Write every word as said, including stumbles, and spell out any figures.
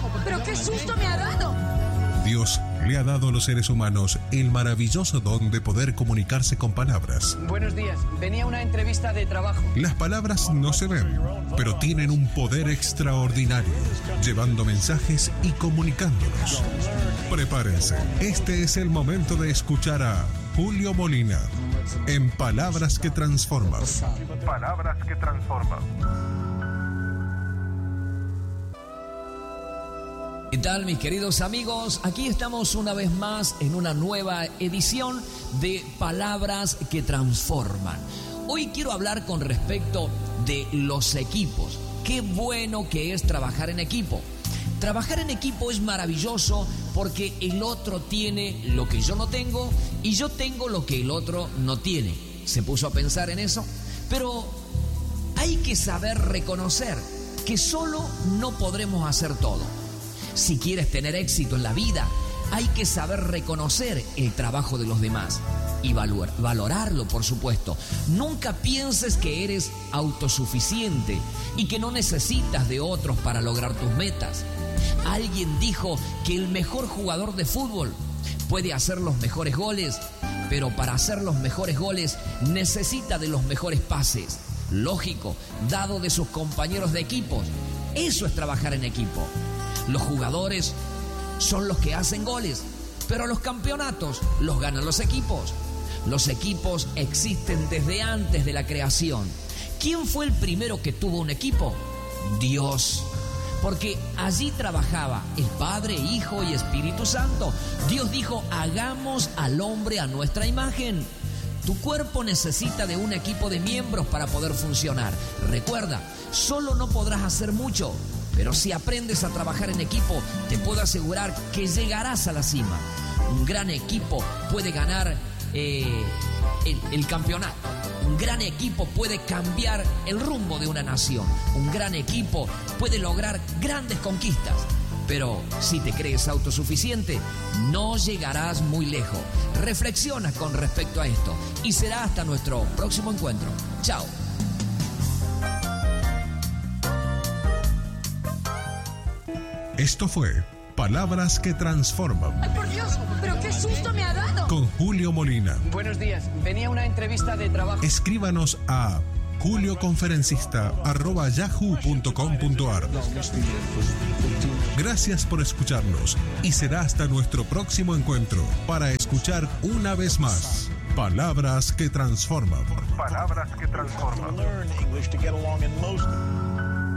pero qué susto me ha dado. Dios le ha dado a los seres humanos el maravilloso don de poder comunicarse con palabras. Buenos días, venía a una entrevista de trabajo. Las palabras no se ven, pero tienen un poder extraordinario, llevando mensajes y comunicándolos. Prepárense, este es el momento de escuchar a Julio Molina en Palabras que Transforman. Palabras que Transforman. ¿Qué tal, mis queridos amigos? Aquí estamos una vez más en una nueva edición de Palabras que Transforman. Hoy quiero hablar con respecto de los equipos. Qué bueno que es trabajar en equipo. Trabajar en equipo es maravilloso porque el otro tiene lo que yo no tengo y yo tengo lo que el otro no tiene. ¿Se puso a pensar en eso? Pero hay que saber reconocer que solo no podremos hacer todo. Si quieres tener éxito en la vida, hay que saber reconocer el trabajo de los demás y valor, valorarlo, por supuesto. Nunca pienses que eres autosuficiente y que no necesitas de otros para lograr tus metas. Alguien dijo que el mejor jugador de fútbol puede hacer los mejores goles, pero para hacer los mejores goles necesita de los mejores pases. Lógico, dado de sus compañeros de equipos. Eso es trabajar en equipo. Los jugadores son los que hacen goles, pero los campeonatos los ganan los equipos. Los equipos existen desde antes de la creación. ¿Quién fue el primero que tuvo un equipo? Dios. Porque allí trabajaba el Padre, Hijo y Espíritu Santo. Dios dijo, hagamos al hombre a nuestra imagen. Tu cuerpo necesita de un equipo de miembros para poder funcionar. Recuerda, solo no podrás hacer mucho. Pero si aprendes a trabajar en equipo, te puedo asegurar que llegarás a la cima. Un gran equipo puede ganar eh, el, el campeonato. Un gran equipo puede cambiar el rumbo de una nación. Un gran equipo puede lograr grandes conquistas. Pero si te crees autosuficiente, no llegarás muy lejos. Reflexiona con respecto a esto y será hasta nuestro próximo encuentro. Chao. Esto fue Palabras que Transforman. ¡Ay, por Dios! ¡Pero qué susto me ha dado! Con Julio Molina. Buenos días, venía a una entrevista de trabajo. Escríbanos a julioconferencista arroba yahoo punto com punto ar. Gracias por escucharnos y será hasta nuestro próximo encuentro para escuchar una vez más Palabras que Transforman. Palabras que Transforman.